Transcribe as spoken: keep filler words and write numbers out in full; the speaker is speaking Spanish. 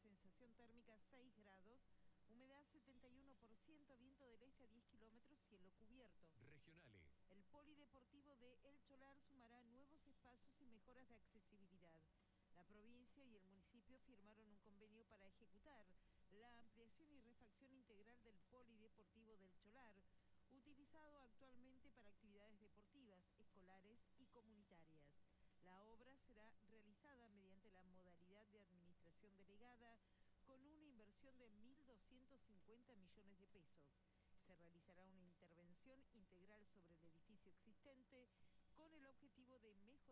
sensación térmica seis grados, humedad setenta y uno por ciento, viento del este a diez kilómetros, cielo cubierto. Regionales. El Polideportivo de El Cholar sumará nuevos espacios y mejoras de accesibilidad. La provincia y el municipio firmaron un convenio para ejecutar la ampliación y refacción integral del Polideportivo del Cholar, utilizado actualmente para actividades deportivas, escolares y comunitarias. La obra será realizada mediante la modalidad de administración delegada con una inversión de mil doscientos cincuenta millones de pesos. Se realizará una intervención integral sobre el edificio existente con el objetivo de mejorar